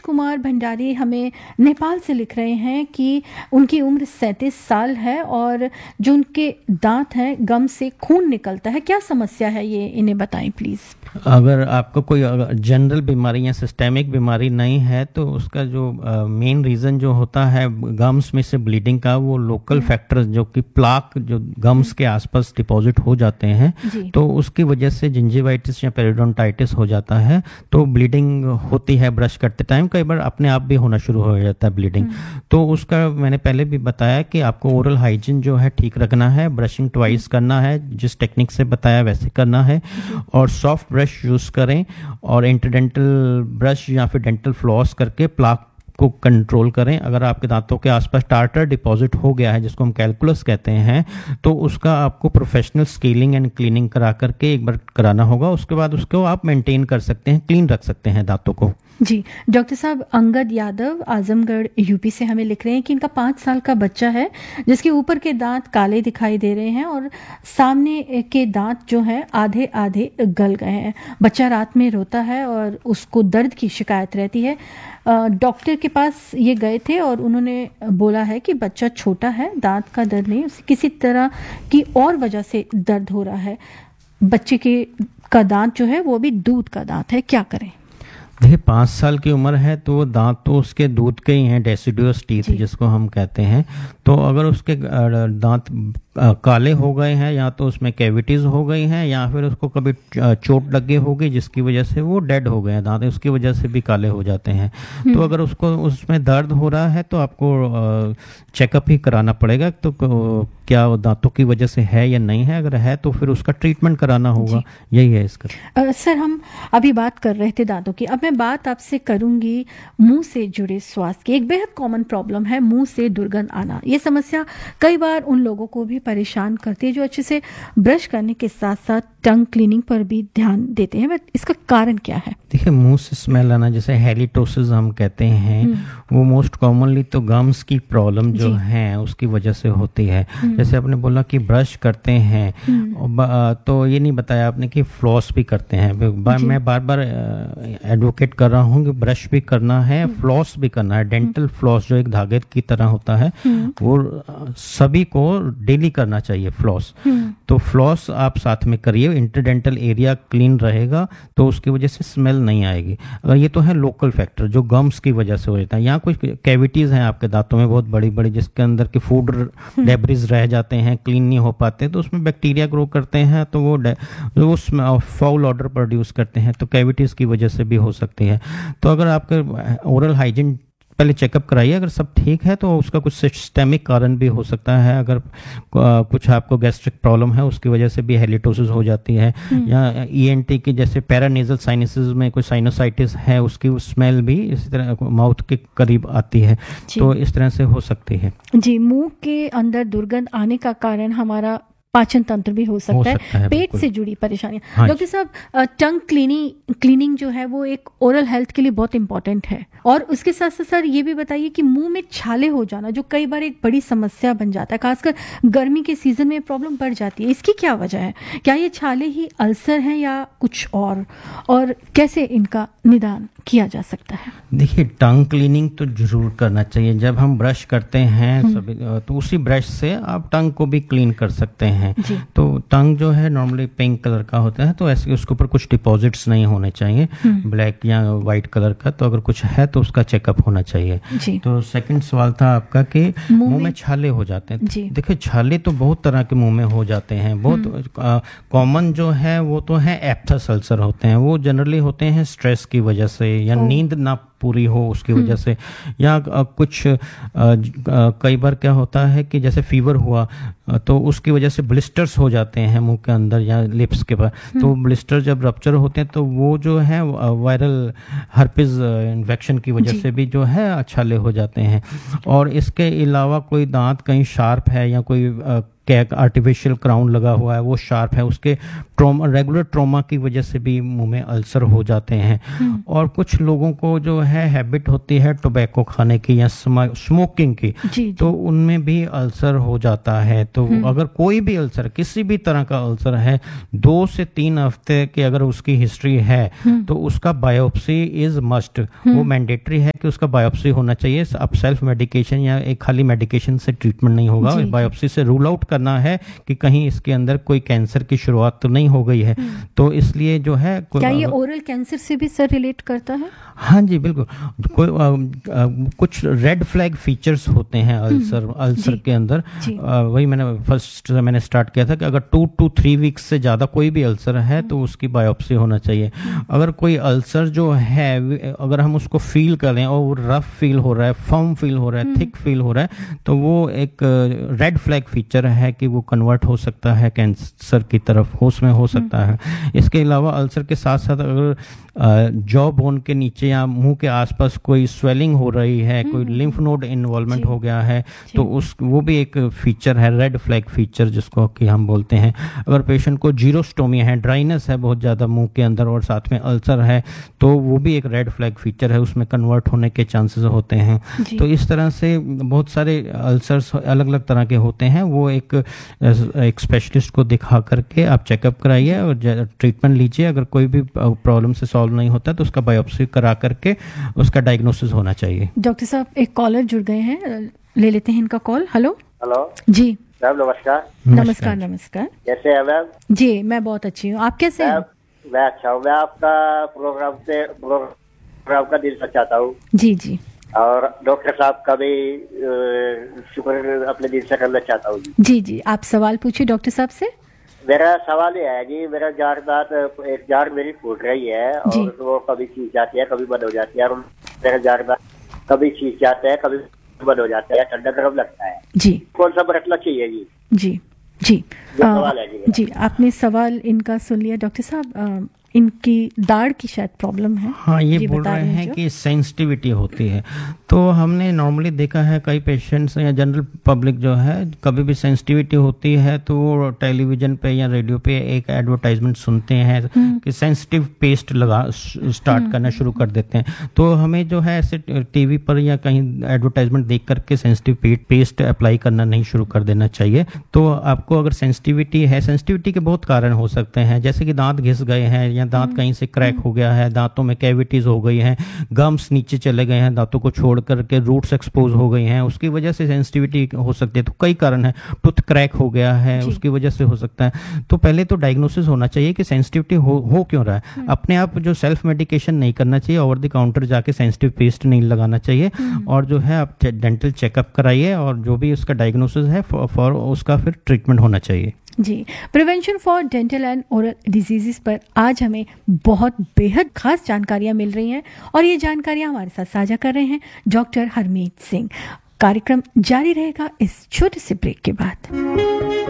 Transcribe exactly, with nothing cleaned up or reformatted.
कुमार भंडारी हमें नेपाल से लिख रहे हैं कि उनकी उम्र सैंतीस साल है और जो उनके दांत हैं गम से खून निकलता है। क्या समस्या है ये, इन्हें बताएं प्लीज। अगर आपको कोई जनरल बीमारी या सिस्टेमिक बीमारी नहीं है तो उसका जो मेन uh, रीज़न जो होता है गम्स में से ब्लीडिंग का, वो लोकल फैक्टर्स जो कि प्लाक जो गम्स के आसपास डिपॉजिट हो जाते हैं, तो उसकी वजह से जिंजिवाइटिस या पेरिडोंटाइटिस हो जाता है। तो ब्लीडिंग होती है ब्रश करते टाइम, कई बार अपने आप भी होना शुरू हो जाता है ब्लीडिंग। तो उसका मैंने पहले भी बताया कि आपको ओरल हाइजीन जो है ठीक रखना है, ब्रशिंग ट्वाइस करना है, जिस टेक्निक से बताया वैसे करना है, और सॉफ्ट ब्रश यूज करें और इंटरडेंटल ब्रश या फिर डेंटल फ्लॉस करके प्लाक को कंट्रोल करें। अगर आपके दांतों के आसपास टार्टर डिपॉजिट हो गया है, जिसको हम कैलकुलस कहते हैं, तो उसका आपको प्रोफेशनल स्केलिंग एंड क्लीनिंग करा करके एक बार कराना होगा। उसके बाद उसको आप मेंटेन कर सकते हैं, क्लीन रख सकते हैं दांतों को। जी डॉक्टर साहब, अंगद यादव आजमगढ़ यूपी से हमें लिख रहे हैं कि इनका पाँच साल का बच्चा है जिसके ऊपर के दांत काले दिखाई दे रहे हैं और सामने के दांत जो है आधे आधे गल गए हैं। बच्चा रात में रोता है और उसको दर्द की शिकायत रहती है। डॉक्टर के पास ये गए थे और उन्होंने बोला है कि बच्चा छोटा है, दांत का दर्द नहीं, उसे किसी तरह की और वजह से दर्द हो रहा है। बच्चे के का दांत जो है वो भी दूध का दांत है, क्या करें? देखिए, पाँच साल की उम्र है तो दांत तो उसके दूध के ही हैं, डेसिडुअस टीथ जिसको हम कहते हैं। तो अगर उसके दांत काले हो गए हैं, या तो उसमें कैविटीज हो गई हैं, या फिर उसको कभी चोट लगी होगी जिसकी वजह से वो डेड हो गए हैं दांत, उसकी वजह से भी काले हो जाते हैं। तो अगर उसको उसमें दर्द हो रहा है तो आपको चेकअप ही कराना पड़ेगा, तो क्या दांतों की वजह से है या नहीं है। अगर है तो फिर उसका ट्रीटमेंट कराना होगा, यही है इसका। uh, सर, हम अभी बात कर रहे थे दांतों की, अब मैं बात आपसे करूंगी मुंह से जुड़े स्वास्थ्य की। एक बेहद कॉमन प्रॉब्लम है मुंह से दुर्गंध आना। ये समस्या कई बार उन लोगों को भी परेशान करती है जो अच्छे से ब्रश करने के साथ साथ टंग क्लीनिंग पर भी ध्यान देते हैं। बट इसका कारण क्या है? देखिए, मुंह से स्मेल आना, जैसे हैलिटोसिस हम कहते हैं, वो मोस्ट कॉमनली तो गम्स की प्रॉब्लम जो है उसकी वजह से होती है। जैसे आपने बोला कि ब्रश करते हैं, तो ये नहीं बताया आपने कि फ्लॉस भी करते हैं। मैं बार बार एडवोकेट कर रहा हूँ कि ब्रश भी करना है, फ्लॉस भी करना है। डेंटल फ्लॉस जो एक धागे की तरह होता है, वो सभी को डेली करना चाहिए फ्लॉस। तो फ्लॉस आप साथ में करिए, इंटरडेंटल एरिया क्लीन रहेगा तो उसकी वजह से स्मेल नहीं आएगी। अगर ये तो है लोकल फैक्टर जो गम्स की वजह से हो जाता है। यहाँ कुछ कैविटीज हैं आपके दांतों में बहुत बड़ी बड़ी, जिसके अंदर के फूड डेब्रिज रह जाते हैं, क्लीन नहीं हो पाते, तो उसमें बैक्टीरिया ग्रो करते हैं, तो वो वो फाउल ऑडर प्रोड्यूस करते हैं, तो कैविटीज की वजह से भी हो सकती है। तो अगर आपके ओरल हाइजीन पहले चेकअप कराइए, अगर सब ठीक है तो उसका कुछ सिस्टेमिक कारण भी हो सकता है। अगर आ, कुछ आपको गैस्ट्रिक प्रॉब्लम है उसकी वजह से भी हैलिटोसिस हो जाती है, या ईएनटी की जैसे पैरानेजल साइनसिस में कोई साइनोसाइटिस है, उसकी स्मेल भी इसी तरह माउथ के करीब आती है, तो इस तरह से हो सकती है। जी, मुंह के अंदर दुर्गंध आने का कारण हमारा पाचन तंत्र भी हो सकता, हो सकता है, है पेट से जुड़ी परेशानियां। हाँ, डॉक्टर साहब, टंग क्लीनिंग क्लीनिंग जो है वो एक ओरल हेल्थ के लिए बहुत इंपॉर्टेंट है, और उसके साथ साथ सर ये भी बताइए कि मुंह में छाले हो जाना जो कई बार एक बड़ी समस्या बन जाता है, खासकर गर्मी के सीजन में प्रॉब्लम बढ़ जाती है, इसकी क्या वजह है? क्या ये छाले ही अल्सर है या कुछ और और कैसे इनका निदान किया जा सकता है? देखिए, टंग क्लीनिंग तो जरूर करना चाहिए। जब हम ब्रश करते हैं सभी, तो उसी ब्रश से आप टंग को भी क्लीन कर सकते हैं। तो टंग जो है नॉर्मली पिंक कलर का होता है, तो ऐसे उसके ऊपर कुछ डिपॉजिट्स नहीं होने चाहिए, ब्लैक या वाइट कलर का। तो अगर कुछ है तो उसका चेकअप होना चाहिए। तो सेकंड सवाल था आपका कि मुंह में छाले हो जाते हैं। देखिए, छाले तो बहुत तरह के मुंह में हो जाते हैं। बहुत कॉमन जो है वो तो है एप्थस अल्सर होते हैं, वो जनरली होते हैं स्ट्रेस की वजह से या नींद ना पूरी हो उसकी वजह से, या कुछ कई बार क्या होता है कि जैसे फीवर हुआ तो उसकी वजह से ब्लिस्टर्स हो जाते हैं मुंह के अंदर या लिप्स के पास। तो ब्लिस्टर जब रप्चर होते हैं तो वो जो है वायरल हर्पिस इन्फेक्शन की वजह से भी जो है छाले हो जाते हैं। और इसके अलावा कोई दांत कहीं शार्प है या कोई क्या आर्टिफिशियल क्राउन लगा हुआ है वो शार्प है, उसके ट्रॉमा रेगुलर ट्रॉमा की वजह से भी मुंह में अल्सर हो जाते हैं। और कुछ लोगों को जो है हैबिट होती है टोबैको खाने की या स्मोकिंग की, जी, जी। तो उनमें भी अल्सर हो जाता है। तो अगर कोई भी अल्सर, किसी भी तरह का अल्सर है, दो से तीन हफ्ते की अगर उसकी हिस्ट्री है तो उसका बायोप्सी इज मस्ट, वो मैंडेटरी है कि उसका बायोप्सी होना चाहिए। अब सेल्फ मेडिकेशन या एक खाली मेडिकेशन से ट्रीटमेंट नहीं होगा, बायोप्सी से रूल आउट करना है कि कहीं इसके अंदर कोई कैंसर की शुरुआत तो नहीं हो गई है। तो इसलिए जो है, क्या ये ओरल कैंसर से भी सर रिलेट करता है? हाँ जी बिल्कुल। कोई आ, आ, कुछ रेड फ्लैग फीचर्स होते हैं अल्सर अल्सर के अंदर। आ, वही मैंने फर्स्ट मैंने स्टार्ट किया था कि अगर टू टू थ्री वीक्स से ज़्यादा कोई भी अल्सर है तो उसकी बायोप्सी होना चाहिए। अगर कोई अल्सर जो है अगर हम उसको फील करें और वो रफ फील हो रहा है, फर्म फील हो रहा है, थिक फील हो रहा है, तो वो एक रेड फ्लैग फीचर है कि वो कन्वर्ट हो सकता है कैंसर की तरफ, हो उसमें हो सकता है। इसके अलावा अल्सर के साथ साथ अगर जॉ बोन के नीचे या मुंह के आसपास कोई स्वेलिंग हो रही है, कोई लिम्फ नोड इन्वॉल्वमेंट हो गया है, तो उस वो भी एक फीचर है, रेड फ्लैग फीचर जिसको कि हम बोलते हैं। अगर पेशेंट को जीरोस्टोमिया है, ड्राइनेस है बहुत ज़्यादा मुंह के अंदर और साथ में अल्सर है, तो वो भी एक रेड फ्लैग फीचर है, उसमें कन्वर्ट होने के चांसेस होते हैं। तो इस तरह से बहुत सारे अल्सर्स अलग अलग तरह के होते हैं। वो एक एक स्पेशलिस्ट को दिखा करके आप चेकअप कराइए और ट्रीटमेंट लीजिए। अगर कोई भी प्रॉब्लम से सॉल्व नहीं होता तो उसका बायोप्सी करा करके उसका डायग्नोसिस होना चाहिए। डॉक्टर साहब, एक कॉलर जुड़ गए हैं, ले लेते हैं इनका कॉल। हेलो हेलो जी मैम, नमस्कार। नमस्कार नमस्कार। कैसे हैं मैम? जी मैं बहुत अच्छी हूँ, आप कैसे हैं? मैं अच्छा हूँ। मैं आपका प्रोग्राम से प्रोग्राम का दिल से चाहता हूँ। जी जी। और डॉक्टर साहब का भी शुक्र अपने दिल से करना चाहता हूँ। जी जी, आप सवाल पूछिए डॉक्टर साहब से। मेरा सवाल ये है जी, मेरा जाड़ दांत एक जाड़ मेरी फूट रही है और वो कभी खींच जाती है, कभी बंद हो जाती है। और मेरा जाड़ दांत कभी खींच जाते हैं, कभी बंद हो जाते हैं, ठंडा गर्म लगता है जी। कौन सा बरतना चाहिए जी? जी जी सवाल है जी। जी आपने सवाल इनका सुन लिया डॉक्टर साहब। इनकी दाढ़ की शायद प्रॉब्लम है। हाँ, ये बोल रहे हैं कि सेंसिटिविटी होती है। तो हमने नॉर्मली देखा है कई पेशेंट्स या जनरल पब्लिक जो है, कभी भी सेंसिटिविटी होती है तो वो टेलीविजन पे या रेडियो पे एक एडवर्टाइजमेंट सुनते हैं कि सेंसिटिव पेस्ट लगा स्टार्ट करना शुरू कर देते हैं। तो हमें जो है ऐसे टीवी पर या कहीं एडवर्टाइजमेंट देख करके सेंसिटिव पेस्ट अप्लाई करना नहीं शुरू कर देना चाहिए। तो आपको अगर सेंसिटिविटी है, सेंसिटिविटी के बहुत कारण हो सकते हैं, जैसे कि दांत घिस गए हैं या दांत कहीं से क्रैक हो गया है, दांतों में कैविटीज हो गई हैं, गम्स नीचे चले गए हैं, दांतों को छोड़ करके रूट्स एक्सपोज हो गई हैं, उसकी वजह से सेंसिटिविटी हो सकती है। तो कई कारण है, टूथ क्रैक हो गया है उसकी वजह से हो सकता है। तो पहले तो डायग्नोसिस होना चाहिए कि सेंसिटिविटी हो, हो क्यों रहा है। अपने आप जो सेल्फ मेडिकेशन नहीं करना चाहिए, ओवर द काउंटर जाके सेंसिटिव पेस्ट नहीं लगाना चाहिए, और जो है आप डेंटल चेकअप कराइए और जो भी उसका डायग्नोसिस है फॉर उसका फिर ट्रीटमेंट होना चाहिए। जी, prevention for dental and oral diseases पर आज हमें बहुत बेहद खास जानकारियां मिल रही हैं और ये जानकारियां हमारे साथ साझा कर रहे हैं डॉक्टर हरमीत सिंह। कार्यक्रम जारी रहेगा इस छोटे से ब्रेक के बाद।